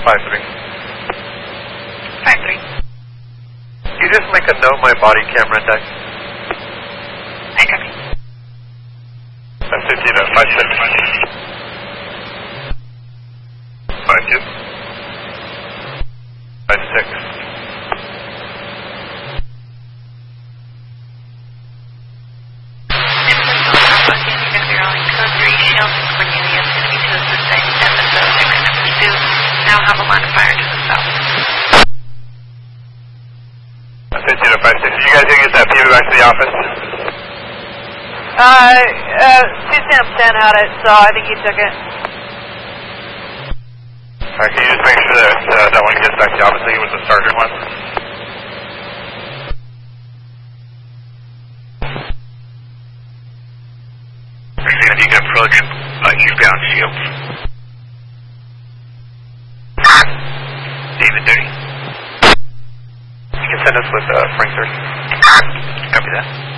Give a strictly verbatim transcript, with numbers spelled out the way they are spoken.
five three. five three. Can you just make a note my body camera deck? I copy. five fifteen at five six. five two. five six. Now have a line of fire to the south. fifteen to five six. You guys gonna get that P V back to the office? Uh, uh, two Sam ten had it, so I think he took it. Alright, can you just make sure that uh, that one gets back to the office so he was the sergeant one? If you can approach uh, eastbound Shields. David thirty. You can send us with uh, Frank thirty. Copy that.